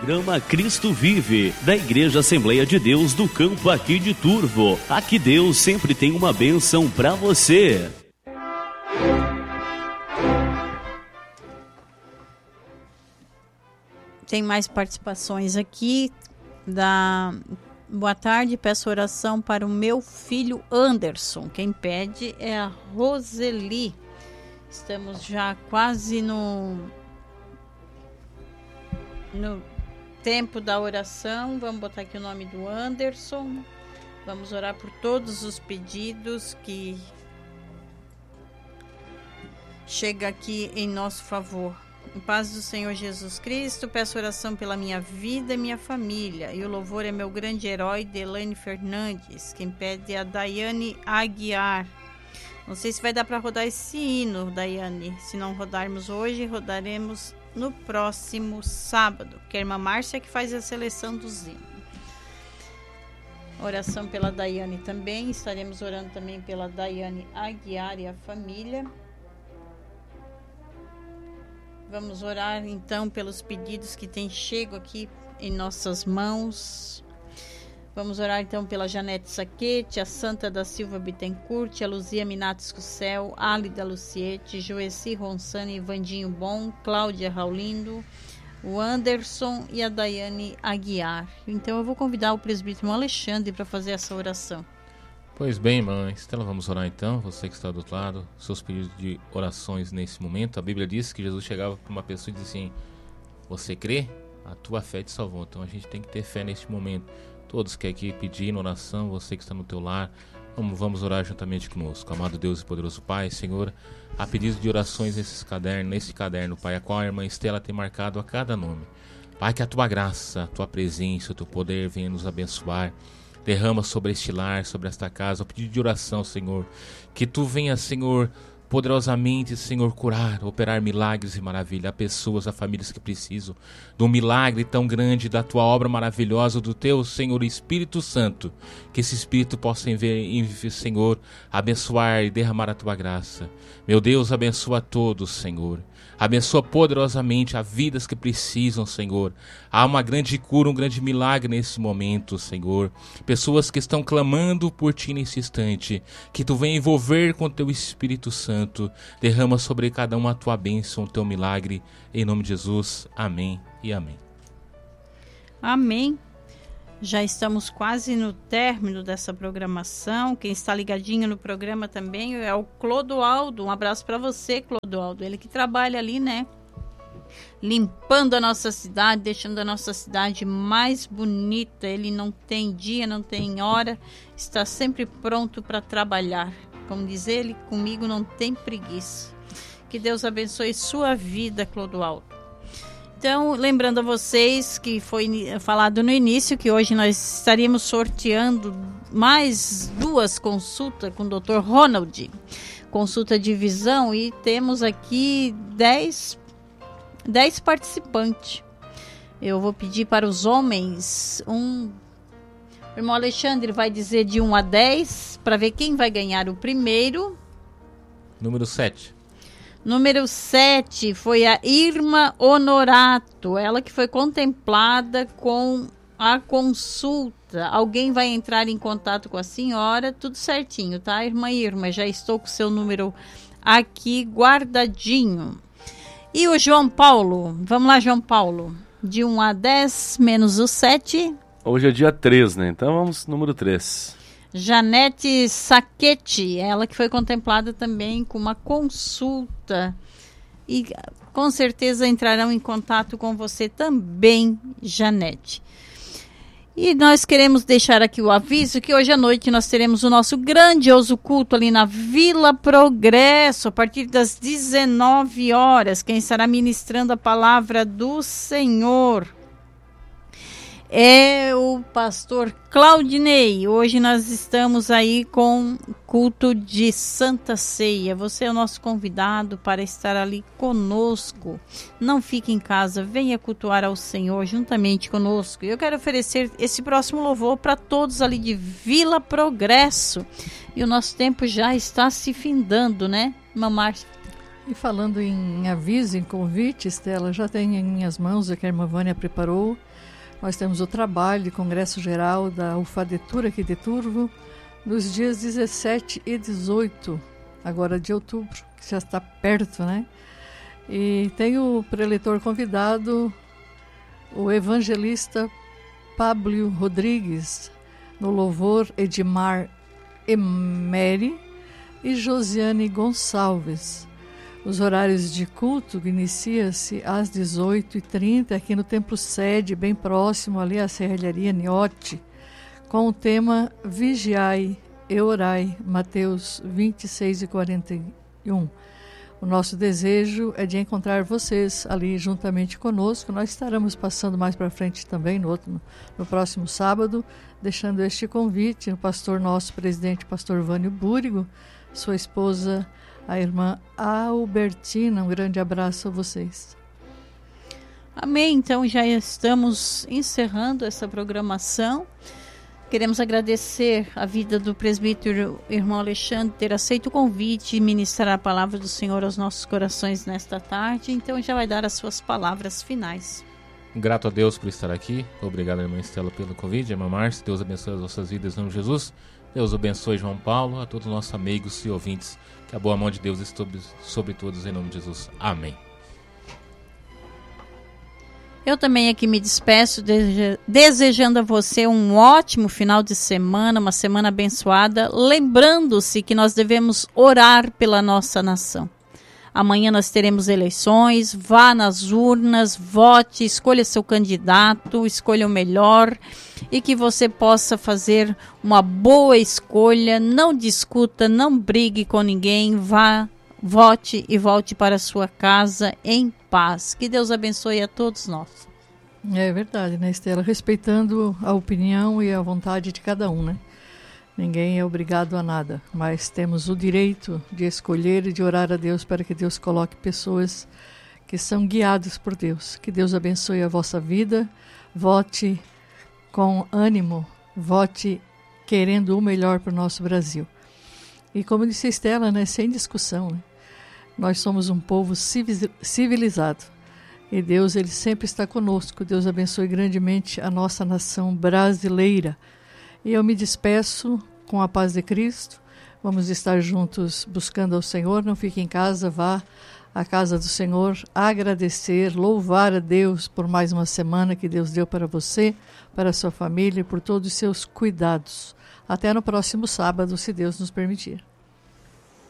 Programa Cristo Vive, da Igreja Assembleia de Deus do Campo aqui de Turvo. Aqui Deus sempre tem uma bênção para você. Tem mais participações aqui. Boa tarde, peço oração para o meu filho Anderson. Quem pede é a Roseli. Estamos já quase no tempo da oração. Vamos botar aqui o nome do Anderson. Vamos orar por todos os pedidos que chegam aqui em nosso favor. Em paz do Senhor Jesus Cristo, peço oração pela minha vida e minha família. E o louvor é meu grande herói, Delane Fernandes. Quem pede é a Daiane Aguiar. Não sei se vai dar para rodar esse hino, Daiane. Se não rodarmos hoje, rodaremos no próximo sábado. Que é a irmã Márcia que faz a seleção dos hinos. Oração pela Daiane também. Estaremos orando também pela Daiane Aguiar e a família. Vamos orar então pelos pedidos que têm chego aqui em nossas mãos. Vamos orar então pela Janete Saquete, a Santa da Silva Bittencourt, a Luzia Minato Escucel, Álida Luciete, Joeci Ronsani, Vandinho Bom, Cláudia Raulindo, o Anderson e a Daiane Aguiar. Então eu vou convidar o presbítero Alexandre para fazer essa oração. Pois bem, irmã Estela, vamos orar então. Você que está do outro lado, seus pedidos de orações nesse momento. A Bíblia diz que Jesus chegava para uma pessoa e dizia assim: você crê? A tua fé te salvou. Então a gente tem que ter fé neste momento. Todos que aqui pedindo oração, você que está no teu lar, vamos orar juntamente conosco. Amado Deus e poderoso Pai, Senhor, há pedidos de orações nesse caderno, Pai, a qual a irmã Estela tem marcado a cada nome. Pai, que a tua graça, a tua presença, o teu poder venha nos abençoar. Derrama sobre este lar, sobre esta casa, o pedido de oração, Senhor. Que tu venha, Senhor, poderosamente, Senhor, curar, operar milagres e maravilha a pessoas, a famílias que precisam de um milagre tão grande, da tua obra maravilhosa, do teu, Senhor, Espírito Santo. Que esse Espírito possa, Senhor, abençoar e derramar a tua graça. Meu Deus, abençoa a todos, Senhor. Abençoa poderosamente as vidas que precisam, Senhor. Há uma grande cura, um grande milagre nesse momento, Senhor. Pessoas que estão clamando por Ti nesse instante. Que Tu venha envolver com Teu Espírito Santo. Derrama sobre cada um a Tua bênção, o Teu milagre. Em nome de Jesus. Amém e amém. Amém. Já estamos quase no término dessa programação. Quem está ligadinho no programa também é o Clodoaldo. Um abraço para você, Clodoaldo. Ele que trabalha ali, né? Limpando a nossa cidade, deixando a nossa cidade mais bonita. Ele não tem dia, não tem hora. Está sempre pronto para trabalhar. Como diz ele, comigo não tem preguiça. Que Deus abençoe sua vida, Clodoaldo. Então, lembrando a vocês que foi falado no início que hoje nós estaríamos sorteando mais 2 consultas com o Dr. Ronald, consulta de visão, e temos aqui 10 participantes. Eu vou pedir para os homens, o irmão Alexandre vai dizer de 1 a 10 para ver quem vai ganhar o primeiro. Número 7. Número 7 foi a Irma Honorato, ela que foi contemplada com a consulta. Alguém vai entrar em contato com a senhora, tudo certinho, tá, irmã Irma? Já estou com o seu número aqui guardadinho. E o João Paulo, vamos lá, João Paulo, de 1 a 10 menos o 7. Hoje é dia 3, né? Então vamos número 3. Janete Saquete, ela que foi contemplada também com uma consulta e com certeza entrarão em contato com você também, Janete. E nós queremos deixar aqui o aviso que hoje à noite nós teremos o nosso grandioso culto ali na Vila Progresso, a partir das 19 horas. Quem estará ministrando a palavra do Senhor é o pastor Claudinei. Hoje nós estamos aí com culto de Santa Ceia. Você é o nosso convidado para estar ali conosco. Não fique em casa, venha cultuar ao Senhor juntamente conosco. Eu quero oferecer esse próximo louvor para todos ali de Vila Progresso. E o nosso tempo já está se findando, né, Irmã Márcia? E falando em aviso, em convite, Estela, já tem em minhas mãos o que a irmã Vânia preparou. Nós temos o trabalho de Congresso Geral da UFADETUR aqui de Turvo, nos dias 17 e 18, agora de outubro, que já está perto, né? E tem o preletor convidado, o evangelista Pablo Rodrigues, no louvor Edmar Emery e Josiane Gonçalves. Os horários de culto inicia-se às 18h30 aqui no Templo Sede, bem próximo ali à Serralharia Niote, com o tema Vigiai e Orai, Mateus 26:41. O nosso desejo é de encontrar vocês ali juntamente conosco. Nós estaremos passando mais para frente também no próximo sábado, deixando este convite no pastor nosso presidente, pastor Vânio Búrigo, sua esposa, a irmã Albertina. Um grande abraço a vocês. Amém. Então já estamos encerrando essa programação. Queremos agradecer a vida do presbítero irmão Alexandre ter aceito o convite e ministrar a palavra do Senhor aos nossos corações nesta tarde. Então já vai dar as suas palavras finais. Grato a Deus por estar aqui. Obrigado, irmã Estela, pelo convite. Irmã Márcia, Deus abençoe as nossas vidas em nome de Jesus. Deus abençoe João Paulo, a todos os nossos amigos e ouvintes. Que a boa mão de Deus esteja sobre todos em nome de Jesus. Amém. Eu também aqui me despeço, desejando a você um ótimo final de semana, uma semana abençoada, lembrando-se que nós devemos orar pela nossa nação. Amanhã nós teremos eleições, vá nas urnas, vote, escolha seu candidato, escolha o melhor e que você possa fazer uma boa escolha, não discuta, não brigue com ninguém, vá, vote e volte para a sua casa em paz. Que Deus abençoe a todos nós. É verdade, né, Estela? Respeitando a opinião e a vontade de cada um, né? Ninguém é obrigado a nada, mas temos o direito de escolher e de orar a Deus para que Deus coloque pessoas que são guiadas por Deus. Que Deus abençoe a vossa vida. Vote com ânimo, vote querendo o melhor para o nosso Brasil. E como disse a Estela, né, sem discussão, né? Nós somos um povo civilizado e Deus, ele sempre está conosco. Deus abençoe grandemente a nossa nação brasileira. E eu me despeço com a paz de Cristo. Vamos estar juntos buscando ao Senhor. Não fique em casa, vá à casa do Senhor, agradecer, louvar a Deus por mais uma semana que Deus deu para você, para a sua família e por todos os seus cuidados. Até no próximo sábado, se Deus nos permitir.